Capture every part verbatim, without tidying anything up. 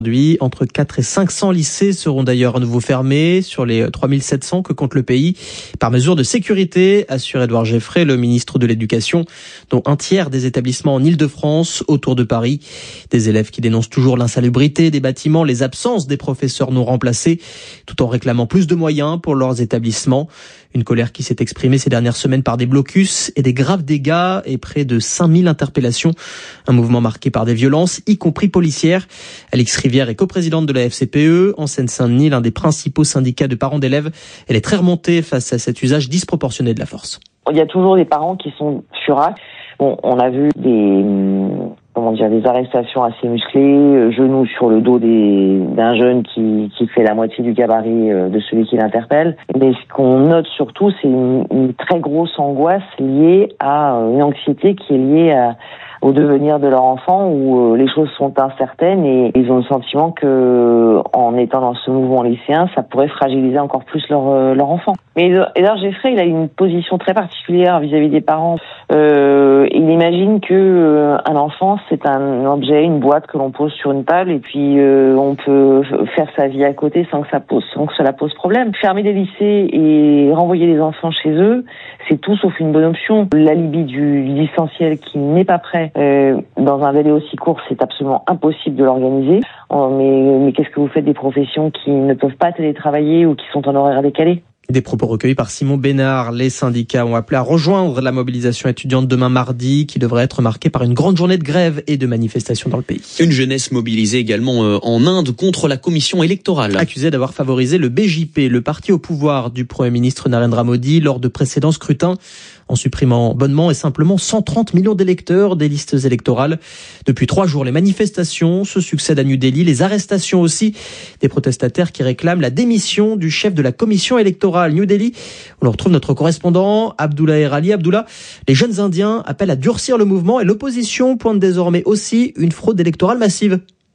Aujourd'hui, entre quatre et cinq cents lycées seront d'ailleurs à nouveau fermés sur les trois mille sept cents que compte le pays. Par mesure de sécurité, assure Édouard Geffray, le ministre de l'Éducation, dont un tiers des établissements en Île-de-France, autour de Paris. Des élèves qui dénoncent toujours l'insalubrité des bâtiments, les absences des professeurs non remplacés, tout en réclamant plus de moyens pour leurs établissements. Une colère qui s'est exprimée ces dernières semaines par des blocus et des graves dégâts et près de cinq mille interpellations. Un mouvement marqué par des violences, y compris policières. Alix Rivière est coprésidente de la F C P E. En Seine-Saint-Denis, l'un des principaux syndicats de parents d'élèves. Elle est très remontée face à cet usage disproportionné de la force. Il y a toujours des parents qui sont furax. Bon, on a vu des, comment dire, des arrestations assez musclées, genoux sur le dos des, d'un jeune qui, qui fait la moitié du gabarit de celui qui l'interpelle. Mais ce qu'on note surtout, c'est une, une très grosse angoisse liée à une anxiété qui est liée à, au devenir de leur enfant, où les choses sont incertaines et ils ont le sentiment que, en étant dans ce mouvement lycéen, ça pourrait fragiliser encore plus leur, leur enfant. Mais Édouard Geffray, il a une position très particulière vis-à-vis des parents. Euh, il imagine que euh, un enfant, c'est un objet, une boîte que l'on pose sur une table et puis euh, on peut faire sa vie à côté sans que ça pose, sans que cela pose problème. Fermer des lycées et renvoyer les enfants chez eux, c'est tout sauf une bonne option. L'alibi du distanciel qui n'est pas prêt euh, dans un délai aussi court, c'est absolument impossible de l'organiser. Oh, mais, mais qu'est-ce que vous faites des professions qui ne peuvent pas télétravailler ou qui sont en horaire décalé ? Des propos recueillis par Simon Bénard. Les syndicats ont appelé à rejoindre la mobilisation étudiante demain mardi, qui devrait être marquée par une grande journée de grève et de manifestations dans le pays. Une jeunesse mobilisée également en Inde contre la commission électorale. Accusée d'avoir favorisé le B J P, le parti au pouvoir du Premier ministre Narendra Modi, lors de précédents scrutins, en supprimant bonnement et simplement cent trente millions d'électeurs des listes électorales. Depuis trois jours, les manifestations se succèdent à New Delhi, les arrestations aussi, des protestataires qui réclament la démission du chef de la commission électorale. New Delhi, on retrouve notre correspondant Abdullah Erali. Abdullah, les jeunes Indiens appellent à durcir le mouvement et l'opposition pointe désormais aussi une fraude électorale massive.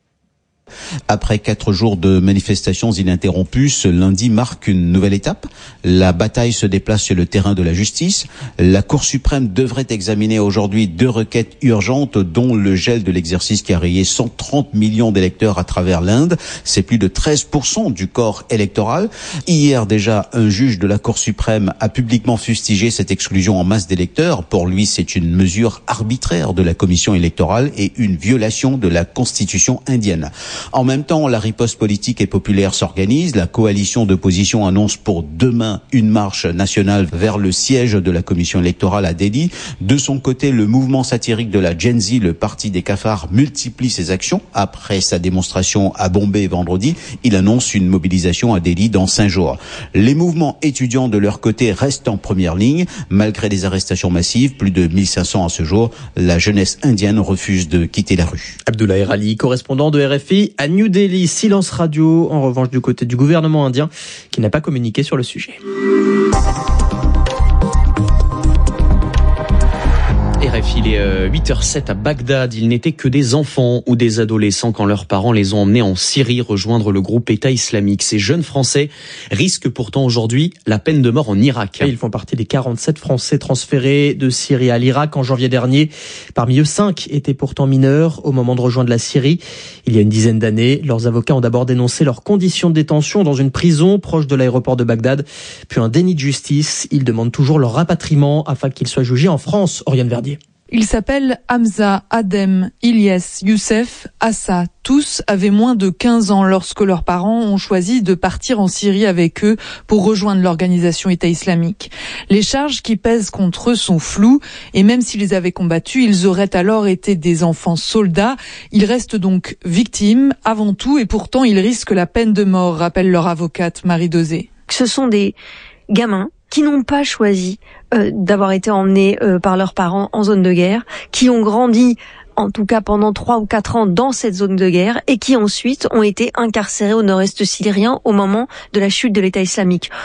Après quatre jours de manifestations ininterrompues, ce lundi marque une nouvelle étape. La bataille se déplace sur le terrain de la justice. La Cour suprême devrait examiner aujourd'hui deux requêtes urgentes, dont le gel de l'exercice qui a rayé cent trente millions d'électeurs à travers l'Inde. C'est plus de treize pour cent du corps électoral. Hier déjà, un juge de la Cour suprême a publiquement fustigé cette exclusion en masse d'électeurs. Pour lui, c'est une mesure arbitraire de la commission électorale et une violation de la Constitution indienne. En même temps, la riposte politique et populaire s'organise. La coalition d'opposition annonce pour demain une marche nationale vers le siège de la commission électorale à Delhi. De son côté, le mouvement satirique de la Gen Z, le parti des cafards, multiplie ses actions. Après sa démonstration à Bombay vendredi, il annonce une mobilisation à Delhi dans cinq jours. Les mouvements étudiants de leur côté restent en première ligne. Malgré des arrestations massives, plus de mille cinq cents à ce jour, la jeunesse indienne refuse de quitter la rue. Abdullah Erali, correspondant de R F I à New Delhi. Silence radio, en revanche, du côté du gouvernement indien, qui n'a pas communiqué sur le sujet. R F I, il est huit heures zéro sept à Bagdad. Ils n'étaient que des enfants ou des adolescents quand leurs parents les ont emmenés en Syrie rejoindre le groupe État islamique. Ces jeunes Français risquent pourtant aujourd'hui la peine de mort en Irak. Et ils font partie des quarante-sept Français transférés de Syrie à l'Irak en janvier dernier. Parmi eux, cinq étaient pourtant mineurs au moment de rejoindre la Syrie. Il y a une dizaine d'années, leurs avocats ont d'abord dénoncé leurs conditions de détention dans une prison proche de l'aéroport de Bagdad, puis un déni de justice. Ils demandent toujours leur rapatriement afin qu'ils soient jugés en France. Oriane Verdier. Ils s'appellent Hamza, Adem, Ilyes, Youssef, Assa. Tous avaient moins de quinze ans lorsque leurs parents ont choisi de partir en Syrie avec eux pour rejoindre l'organisation État islamique. Les charges qui pèsent contre eux sont floues et même s'ils les avaient combattus, ils auraient alors été des enfants soldats. Ils restent donc victimes avant tout et pourtant ils risquent la peine de mort, rappelle leur avocate Marie Dosé. Ce sont des gamins qui n'ont pas choisi euh, d'avoir été emmenés euh, par leurs parents en zone de guerre, qui ont grandi en tout cas pendant trois ou quatre ans dans cette zone de guerre et qui ensuite ont été incarcérés au nord-est syrien au moment de la chute de l'État islamique.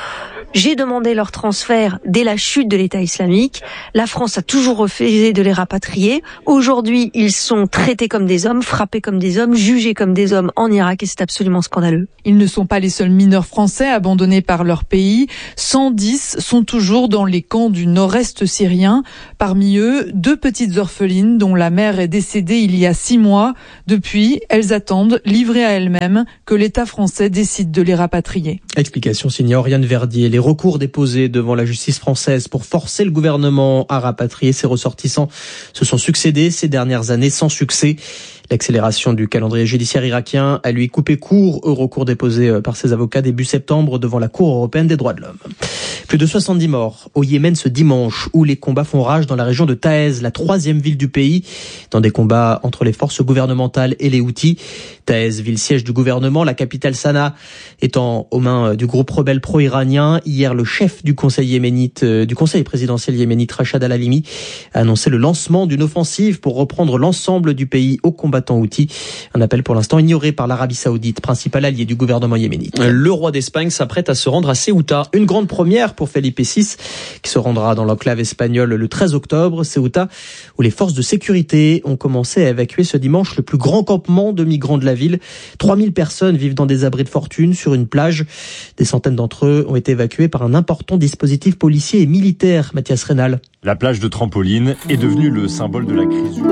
J'ai demandé leur transfert dès la chute de l'État islamique. La France a toujours refusé de les rapatrier. Aujourd'hui, ils sont traités comme des hommes, frappés comme des hommes, jugés comme des hommes en Irak et c'est absolument scandaleux. Ils ne sont pas les seuls mineurs français abandonnés par leur pays. cent dix sont toujours dans les camps du nord-est syrien. Parmi eux, deux petites orphelines dont la mère est décédée il y a six mois. Depuis, elles attendent, livrées à elles-mêmes, que l'État français décide de les rapatrier. Explication signée Oriane Verdier. Les recours déposés devant la justice française pour forcer le gouvernement à rapatrier ses ressortissants se sont succédés ces dernières années sans succès. L'accélération du calendrier judiciaire irakien a lui coupé court au recours déposé par ses avocats début septembre devant la Cour européenne des droits de l'homme. Plus de soixante-dix morts au Yémen ce dimanche où les combats font rage dans la région de Taïz, la troisième ville du pays, dans des combats entre les forces gouvernementales et les Houthis. Taïz, ville siège du gouvernement, la capitale Sanaa étant aux mains du groupe rebelle pro-iranien. Hier, le chef du conseil yéménite, du conseil présidentiel yéménite, Rachad Al-Halimi, a annoncé le lancement d'une offensive pour reprendre l'ensemble du pays aux combattants Houthis. Un appel pour l'instant ignoré par l'Arabie Saoudite, principal allié du gouvernement yéménite. Le roi d'Espagne s'apprête à se rendre à Ceuta. Une grande première pour Felipe six, qui se rendra dans l'enclave espagnole le treize octobre. Ceuta, où les forces de sécurité ont commencé à évacuer ce dimanche le plus grand campement de migrants de la ville. trois mille personnes vivent dans des abris de fortune sur une plage. Des centaines d'entre eux ont été évacués par un important dispositif policier et militaire. Mathias Rénal. La plage de trampoline est devenue le symbole de la crise.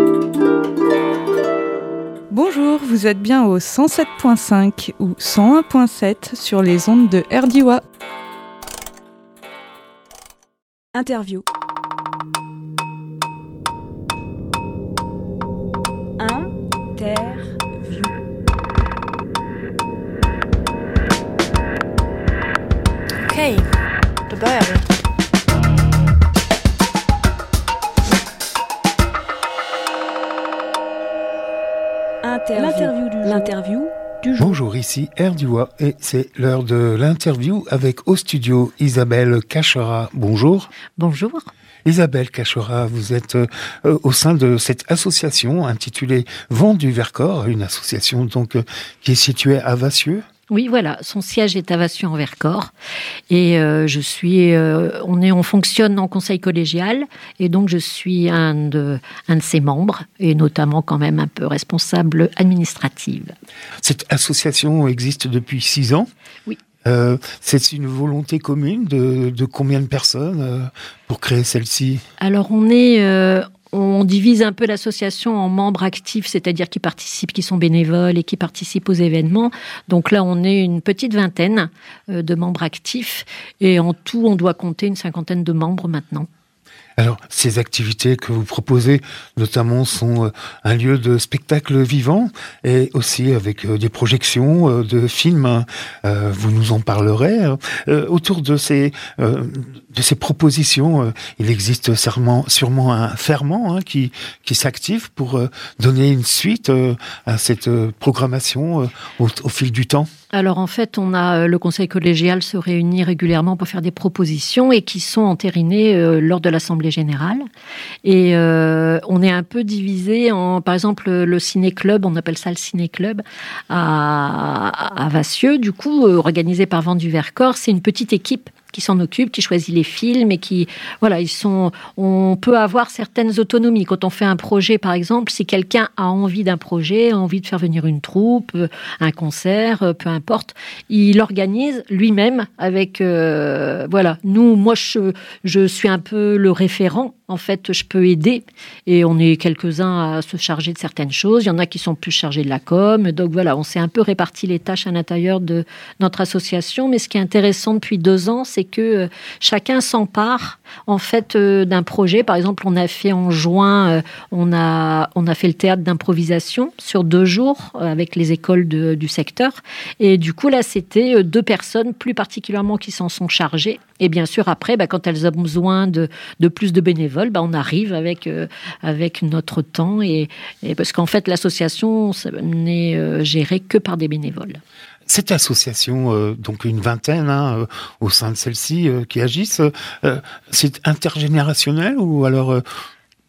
Bonjour, vous êtes bien au cent sept virgule cinq ou cent un virgule sept sur les ondes de Erdiwa. Interview. Interview. Okej, då börjar vi. L'interview du jour. L'interview du jour. Bonjour, ici Erdiwa et c'est l'heure de l'interview avec au studio Isabelle Cachera. Bonjour. Bonjour. Isabelle Cachera, vous êtes euh, au sein de cette association intitulée Vent du Vercors, une association donc euh, qui est située à Vassieux. Oui, voilà, son siège est à Vassieux-en-Vercors et euh, je suis, euh, on est, on fonctionne en conseil collégial et donc je suis un de, un de ses membres et notamment quand même un peu responsable administrative. Cette association existe depuis six ans. Oui. Euh, c'est une volonté commune de, de combien de personnes euh, pour créer celle-ci ? Alors on est euh, On divise un peu l'association en membres actifs, c'est-à-dire qui participent, qui sont bénévoles et qui participent aux événements. Donc là, on est une petite vingtaine de membres actifs et en tout, on doit compter une cinquantaine de membres maintenant. Alors, ces activités que vous proposez, notamment, sont un lieu de spectacle vivant et aussi avec des projections de films. Euh, vous nous en parlerez. Euh, autour de ces, euh, de ces propositions, il existe sûrement, sûrement un ferment hein, qui, qui s'active pour donner une suite à cette programmation au, au fil du temps. Alors en fait, on a le conseil collégial se réunit régulièrement pour faire des propositions et qui sont entérinées euh, lors de l'assemblée générale. Et euh, on est un peu divisé en, par exemple, le ciné-club, on appelle ça le ciné-club à, à Vassieux, du coup, euh, organisé par Vent du Vercors. C'est une petite équipe qui s'en occupe, qui choisit les films et qui, voilà, ils sont, on peut avoir certaines autonomies. Quand on fait un projet, par exemple, si quelqu'un a envie d'un projet, a envie de faire venir une troupe, un concert, peu importe, il organise lui-même avec, euh, voilà. Nous, moi, je, je suis un peu le référent. En fait, je peux aider et on est quelques-uns à se charger de certaines choses. Il y en a qui sont plus chargés de la com. Donc voilà, on s'est un peu réparti les tâches à l'intérieur de notre association. Mais ce qui est intéressant depuis deux ans, c'est que chacun s'empare en fait d'un projet. Par exemple, on a fait en juin, on a on a fait le théâtre d'improvisation sur deux jours avec les écoles de, du secteur. Et du coup là, c'était deux personnes plus particulièrement qui s'en sont chargées. Et bien sûr après, bah, quand elles ont besoin de de plus de bénévoles, bah, on arrive avec euh, avec notre temps et, et parce qu'en fait l'association n'est euh, gérée que par des bénévoles. Cette association, euh, donc une vingtaine hein, euh, au sein de celle-ci euh, qui agissent, euh, c'est intergénérationnel ou alors euh,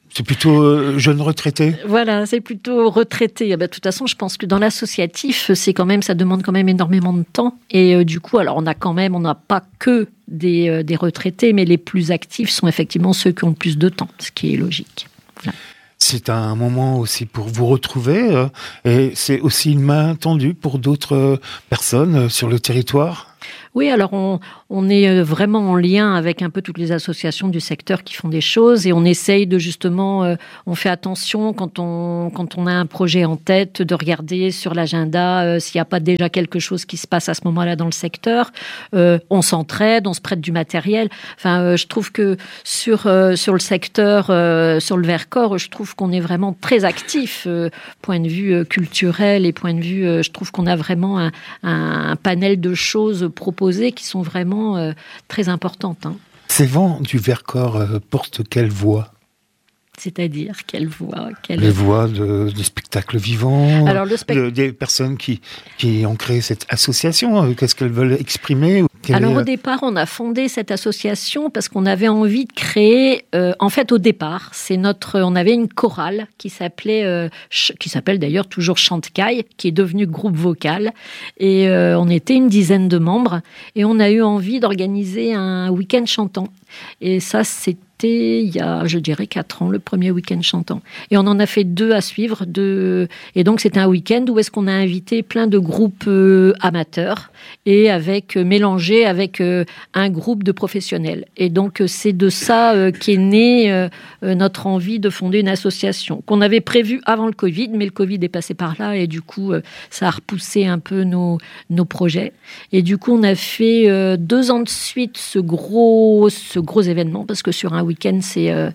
C'est plutôt euh, jeunes retraités. Voilà, c'est plutôt retraités. Ben, de toute façon, je pense que dans l'associatif, c'est quand même, ça demande quand même énormément de temps. Et euh, du coup, alors on a quand même, on n'a pas que des, euh, des retraités, mais les plus actifs sont effectivement ceux qui ont le plus de temps, ce qui est logique. Voilà. C'est un moment aussi pour vous retrouver, euh, et c'est aussi une main tendue pour d'autres euh, personnes euh, sur le territoire. Oui, alors on, on est vraiment en lien avec un peu toutes les associations du secteur qui font des choses et on essaye de justement, euh, on fait attention quand on, quand on a un projet en tête de regarder sur l'agenda euh, s'il n'y a pas déjà quelque chose qui se passe à ce moment-là dans le secteur. Euh, on s'entraide, on se prête du matériel. Enfin, euh, je trouve que sur, euh, sur le secteur, euh, sur le Vercors, je trouve qu'on est vraiment très actif, euh, point de vue euh, culturel et point de vue, euh, je trouve qu'on a vraiment un, un, un panel de choses proposées qui sont vraiment euh, très importantes. Hein. Ces vents du Vercors euh, portent quelle voix ? C'est-à-dire quelle voix quelle... Les voix de, des spectacles vivants, Alors, le spect... de, des personnes qui, qui ont créé cette association. Qu'est-ce qu'elles veulent exprimer ? Quelle Alors est... au départ, on a fondé cette association parce qu'on avait envie de créer. Euh, en fait, au départ, c'est notre. On avait une chorale qui s'appelait, euh, ch- qui s'appelle d'ailleurs toujours Chantecaille, qui est devenue groupe vocal. Et euh, on était une dizaine de membres et on a eu envie d'organiser un week-end chantant. Et ça, c'était il y a, je dirais, quatre ans, le premier week-end chantant. Et on en a fait deux à suivre. Deux... Et donc, c'était un week-end où est-ce qu'on a invité plein de groupes euh, amateurs et avec euh, mélangé avec euh, un groupe de professionnels. Et donc, euh, c'est de ça euh, qu'est née euh, euh, notre envie de fonder une association qu'on avait prévue avant le Covid, mais le Covid est passé par là et du coup, euh, ça a repoussé un peu nos, nos projets. Et du coup, on a fait euh, deux ans de suite ce gros, ce gros événement parce que sur un week-end, c'est, euh,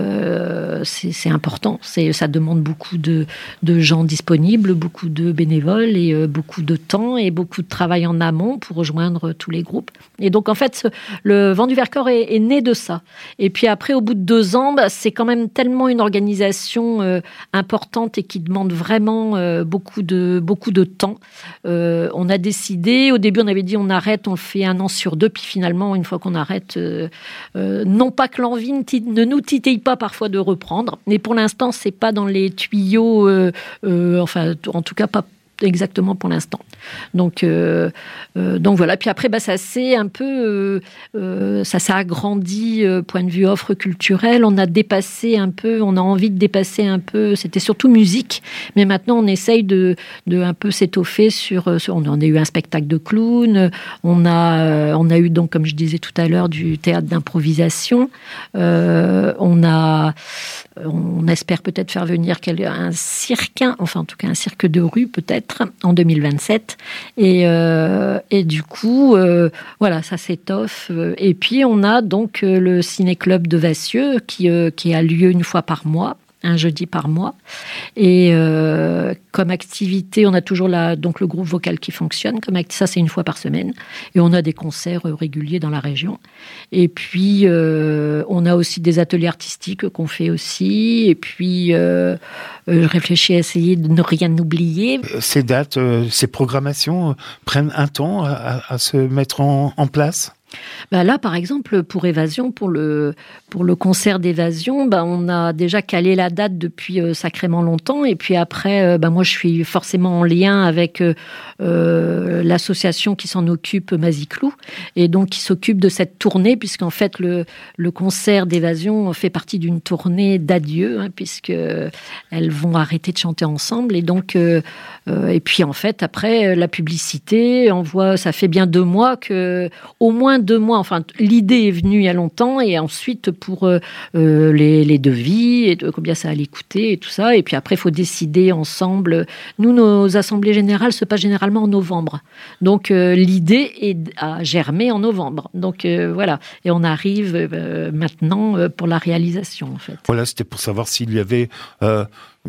euh, c'est, c'est important. C'est, ça demande beaucoup de, de gens disponibles, beaucoup de bénévoles et euh, beaucoup de temps et beaucoup de travail en amont pour rejoindre tous les groupes. Et donc, en fait, le Vent du Vercors est, est né de ça. Et puis après, au bout de deux ans, bah, c'est quand même tellement une organisation euh, importante et qui demande vraiment euh, beaucoup, de, beaucoup de temps. Euh, on a décidé, au début, on avait dit on arrête, on le fait un an sur deux, puis finalement, une fois qu'on arrête, euh, euh, non pas que l'envie ne nous titille pas parfois de reprendre, mais pour l'instant, c'est pas dans les tuyaux, euh, euh, enfin, en tout cas, pas exactement pour l'instant. Donc, euh, euh, donc voilà. Puis après, bah, ça s'est un peu, euh, euh, ça s'est agrandi, euh, point de vue offre culturelle. On a dépassé un peu, on a envie de dépasser un peu. C'était surtout musique, mais maintenant on essaye de, de un peu s'étoffer sur. sur on a eu un spectacle de clown. On a, euh, on a eu donc, comme je disais tout à l'heure, du théâtre d'improvisation. Euh, on a, on espère peut-être faire venir un cirque, enfin en tout cas un cirque de rue peut-être. En deux mille vingt-sept et, euh, et du coup euh, voilà, ça s'étoffe et puis on a donc le ciné-club de Vassieux qui, euh, qui a lieu une fois par mois, un jeudi par mois et euh, comme activité on a toujours la, donc le groupe vocal qui fonctionne comme acti- ça c'est une fois par semaine et on a des concerts réguliers dans la région et puis euh, on a aussi des ateliers artistiques qu'on fait aussi et puis euh, je réfléchis à essayer de ne rien oublier. Ces dates, ces programmations prennent un temps à, à, à se mettre en, en place ? Ben là, par exemple, pour Évasion, pour le, pour le concert d'Évasion, ben on a déjà calé la date depuis euh, sacrément longtemps. Et puis après, euh, ben moi, je suis forcément en lien avec euh, l'association qui s'en occupe, Maziclou, et donc qui s'occupe de cette tournée, puisqu'en fait, le, le concert d'Évasion fait partie d'une tournée d'adieu, hein, puisqu'elles vont arrêter de chanter ensemble. Et donc, euh, euh, et puis en fait, après, la publicité, on voit, ça fait bien deux mois que, au moins deux mois, enfin, l'idée est venue il y a longtemps, et ensuite pour euh, les, les devis, et de combien ça allait coûter, et tout ça, et puis après, il faut décider ensemble. Nous, nos assemblées générales se passent généralement en novembre, donc euh, l'idée est à germer en novembre, donc euh, voilà, et on arrive euh, maintenant euh, pour la réalisation, en fait. Voilà, c'était pour savoir s'il y avait euh,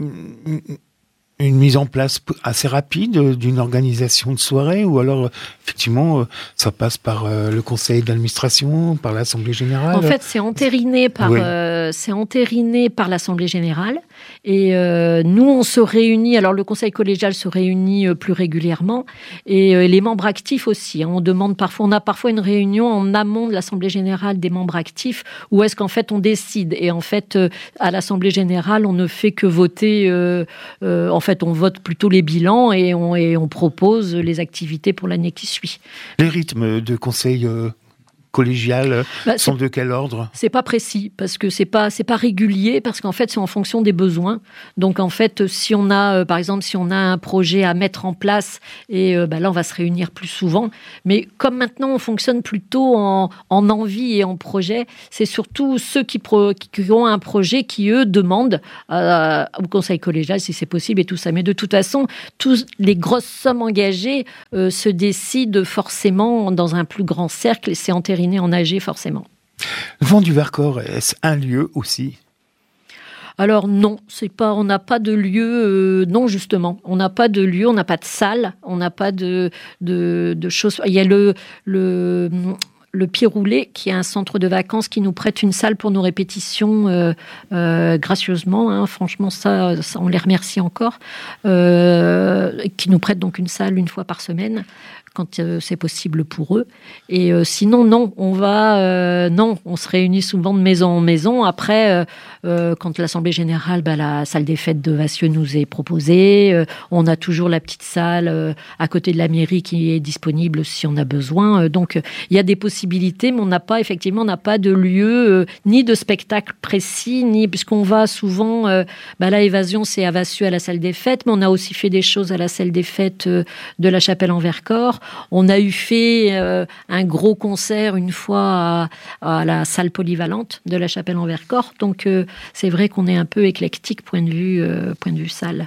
une mise en place assez rapide d'une organisation de soirée, ou alors effectivement ça passe par le conseil d'administration, par l'assemblée générale. En fait, c'est entériné par, oui. euh, euh, c'est entériné par l'Assemblée générale. Et euh, nous, on se réunit. Alors, le Conseil collégial se réunit euh, plus régulièrement. Et euh, les membres actifs aussi. Hein, on demande parfois, on a parfois une réunion en amont de l'Assemblée générale des membres actifs, où est-ce qu'en fait on décide. Et en fait, euh, à l'Assemblée générale, on ne fait que voter. Euh, euh, en fait, on vote plutôt les bilans et on, et on propose les activités pour l'année qui suit. Les rythmes de conseil euh, collégial bah, sont de quel ordre ? C'est pas précis parce que c'est pas c'est pas régulier parce qu'en fait c'est en fonction des besoins. Donc en fait si on a euh, par exemple si on a un projet à mettre en place et euh, bah, là on va se réunir plus souvent. Mais comme maintenant on fonctionne plutôt en, en envie et en projet, c'est surtout ceux qui, pro, qui ont un projet qui eux demandent euh, au conseil collégial si c'est possible et tout ça. Mais de toute façon tous les grosses sommes engagées euh, se décident forcément dans un plus grand cercle et c'est entériné en A G forcément. Le Vent du Vercors, est-ce un lieu aussi ? Alors non, c'est pas, on n'a pas de lieu, euh, non justement, on n'a pas de lieu, on n'a pas de salle, on n'a pas de, de, de choses. Il y a le, le, le Pied Roulé qui est un centre de vacances qui nous prête une salle pour nos répétitions euh, euh, gracieusement, hein, franchement ça, ça, on les remercie encore, euh, qui nous prête donc une salle une fois par semaine. Quand euh, c'est possible pour eux. Et euh, sinon, non, on va, euh, non, on se réunit souvent de maison en maison. Après, euh, euh, quand l'Assemblée générale, bah, la salle des fêtes de Vassieux nous est proposée. Euh, on a toujours la petite salle euh, à côté de la mairie qui est disponible si on a besoin. Euh, donc, il euh, y a des possibilités, mais on n'a pas, effectivement, on n'a pas de lieu, euh, ni de spectacle précis, ni puisqu'on va souvent, euh, bah, la Évasion, c'est à Vassieux à la salle des fêtes, mais on a aussi fait des choses à la salle des fêtes euh, de la Chapelle en Vercors. On a eu fait euh, un gros concert une fois à, à la salle polyvalente de la Chapelle en Vercors. Donc, euh, c'est vrai qu'on est un peu éclectique point de vue, euh, point de vue salle.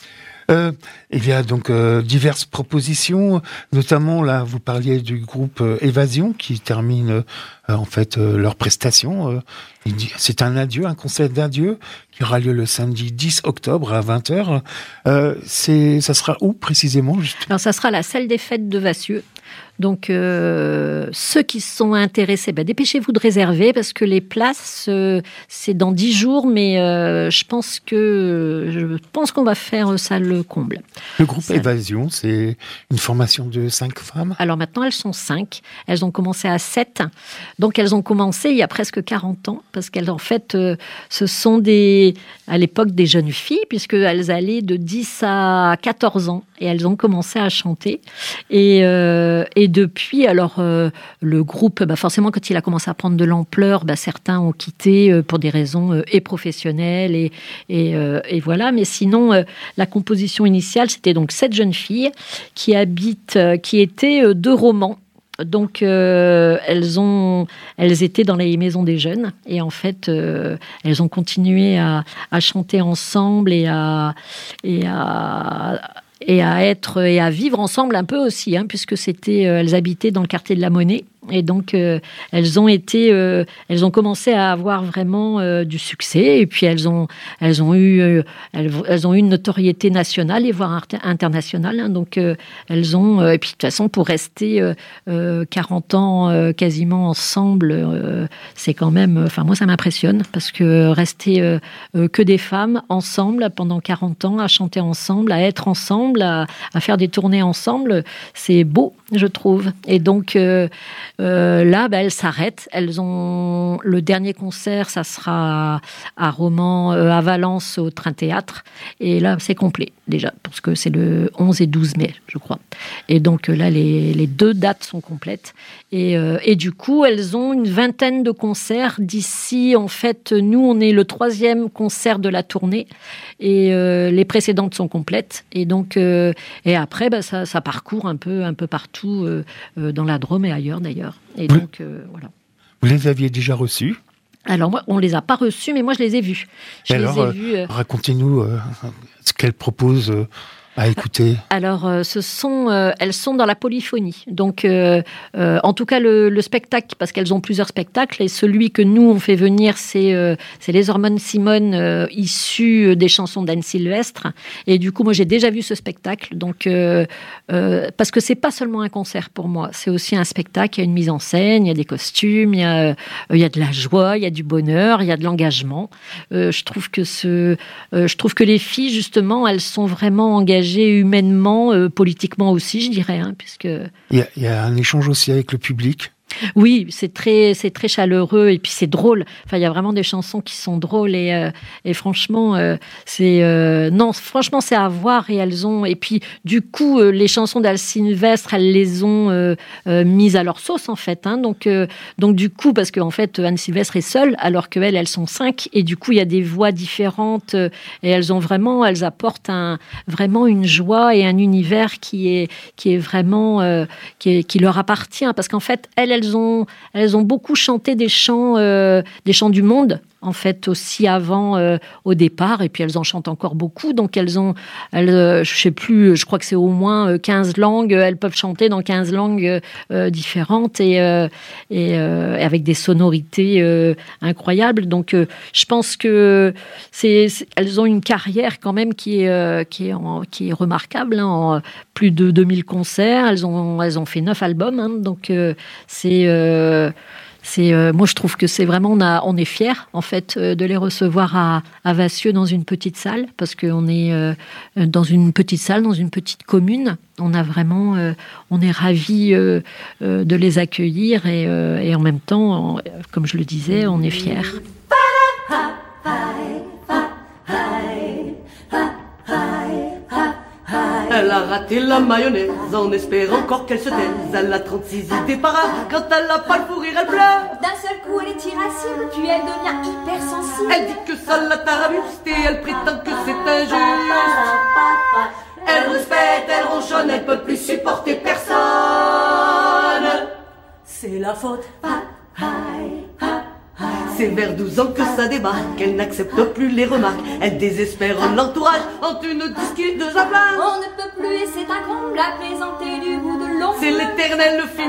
Euh, il y a donc euh, diverses propositions, notamment là, vous parliez du groupe euh, Évasion qui termine euh, en fait euh, leur prestation. Euh, c'est un adieu, un concert d'adieu qui aura lieu le samedi dix octobre à vingt heures. Euh, c'est, ça sera où précisément juste ? Alors ça sera à la salle des fêtes de Vassieux. Donc, euh, ceux qui sont intéressés, bah, dépêchez-vous de réserver parce que les places, euh, c'est dans dix jours, mais euh, je pense que je pense qu'on va faire ça le comble. Le groupe ça... Évasion, c'est une formation de cinq femmes. Alors maintenant, elles sont cinq. Elles ont commencé à sept. Donc, elles ont commencé il y a presque quarante ans parce qu'elles, en fait, euh, ce sont des, à l'époque des jeunes filles puisqu'elles allaient de dix à quatorze ans et elles ont commencé à chanter. Et, euh, et depuis, alors, euh, le groupe, bah forcément, quand il a commencé à prendre de l'ampleur, bah, certains ont quitté euh, pour des raisons euh, et professionnelles, et, et, euh, et voilà. Mais sinon, euh, la composition initiale, c'était donc sept jeunes filles qui habitent, euh, qui étaient euh, de Romans. Donc, euh, elles, ont, elles étaient dans les maisons des jeunes et en fait, euh, elles ont continué à, à chanter ensemble et à... Et à et à être et à vivre ensemble un peu aussi, hein, puisque c'était, euh, elles habitaient dans le quartier de la Monnaie. Et donc, euh, elles ont été, euh, elles ont commencé à avoir vraiment euh, du succès. Et puis, elles ont, elles ont eu, euh, elles, elles ont eu une notoriété nationale et voire internationale. Hein, donc, euh, elles ont. Euh, et puis, de toute façon, pour rester euh, euh, quarante ans euh, quasiment ensemble, euh, c'est quand même. Enfin, moi, ça m'impressionne parce que rester euh, euh, que des femmes ensemble pendant quarante ans, à chanter ensemble, à être ensemble, à, à faire des tournées ensemble, c'est beau, je trouve. Et donc. Euh, Euh, là, bah, elles s'arrêtent. Elles ont le dernier concert, ça sera à Romans, euh, à Valence, au Train Théâtre. Et là, c'est complet déjà, parce que c'est le onze et douze mai, je crois. Et donc là, les, les deux dates sont complètes. Et, euh, et du coup, elles ont une vingtaine de concerts d'ici. En fait, nous, on est le troisième concert de la tournée, et euh, les précédentes sont complètes. Et donc, euh, et après, bah, ça, ça parcourt un peu, un peu partout euh, euh, dans la Drôme et ailleurs d'ailleurs. Et vous, donc, euh, voilà. Vous les aviez déjà reçus ? Alors, moi, on ne les a pas reçus, mais moi, je les ai vus. Je et les alors, ai euh, vus, euh... racontez-nous euh, ce qu'elles proposent euh, à écouter? Alors, euh, ce sont, euh, elles sont dans la polyphonie. Donc, euh, euh, en tout cas, le, le spectacle, parce qu'elles ont plusieurs spectacles, et celui que nous on fait venir, c'est euh, c'est les Hormones Simone, euh, issus des chansons d'Anne Sylvestre. Et du coup, moi, j'ai déjà vu ce spectacle. Donc, euh, euh, parce que c'est pas seulement un concert pour moi, c'est aussi un spectacle. Il y a une mise en scène, il y a des costumes, il y a, euh, il y a de la joie, il y a du bonheur, il y a de l'engagement. Euh, je trouve que ce, euh, je trouve que les filles, justement, elles sont vraiment engagées humainement, euh, politiquement aussi, je dirais, hein, puisque il y a, il y a un échange aussi avec le public. Oui, c'est très, c'est très chaleureux et puis c'est drôle. Enfin, il y a vraiment des chansons qui sont drôles et, euh, et franchement, euh, c'est euh, non, franchement, c'est à voir et elles ont. Et puis, du coup, euh, les chansons d'Anne Sylvestre, elles les ont euh, euh, mises à leur sauce en fait. Hein, donc, euh, donc du coup, parce qu'en fait, Anne Sylvestre est seule, alors qu'elles, elles sont cinq et du coup, il y a des voix différentes euh, et elles ont vraiment, elles apportent un vraiment une joie et un univers qui est qui est vraiment euh, qui, est, qui leur appartient parce qu'en fait, elles, elles Elles ont, elles ont beaucoup chanté des chants, euh, des chants du monde, en fait, aussi avant, euh, au départ, et puis elles en chantent encore beaucoup, donc elles ont, elles, euh, je sais plus, je crois que c'est au moins quinze langues, elles peuvent chanter dans quinze langues euh, différentes, et, euh, et euh, avec des sonorités euh, incroyables, donc euh, je pense que c'est, c'est, elles ont une carrière quand même qui est, euh, qui est, en, qui est remarquable, hein, en plus de deux mille concerts, elles ont, elles ont fait neuf albums, hein, donc euh, c'est... Euh, C'est, euh, moi, je trouve que c'est vraiment, on, a, on est fiers, en fait, euh, de les recevoir à, à Vassieux dans une petite salle, parce qu'on est euh, dans une petite salle, dans une petite commune. On a vraiment, euh, on est ravis euh, euh, de les accueillir et, euh, et en même temps, on, comme je le disais, on est fiers. Elle a raté la mayonnaise en espérant encore qu'elle se taise. Elle a trente-six idées par an, quand elle a pas le fou rire, elle pleure. D'un seul coup, elle est irascible, puis elle devient hypersensible. Elle dit que ça la tarabuste et elle prétend que c'est injuste. Elle rouspète, elle ronchonne, elle peut plus supporter personne. C'est la faute. C'est vers douze ans que ça débarque, elle n'accepte plus les remarques, elle désespère l'entourage en une disquille de Jablin. On ne peut plus et c'est un comble à plaisanter du bout de l'ongle. C'est l'éternel film